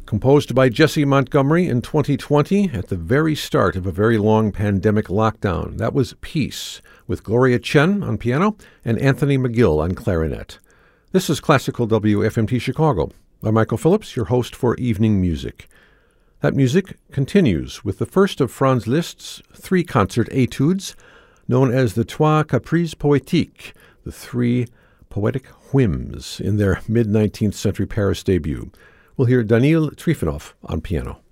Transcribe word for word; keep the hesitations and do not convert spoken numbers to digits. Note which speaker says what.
Speaker 1: Composed by Jesse Montgomery in twenty twenty at the very start of a very long pandemic lockdown. That was Peace, with Gloria Chen on piano and Anthony McGill on clarinet. This is Classical W F M T Chicago. I'm Michael Phillips, your host for Evening Music. That music continues with the first of Franz Liszt's three concert etudes, known as the Trois Caprices Poétiques, the three poetic whims, in their mid-nineteenth century Paris debut. We'll hear Daniil Trifonov on piano.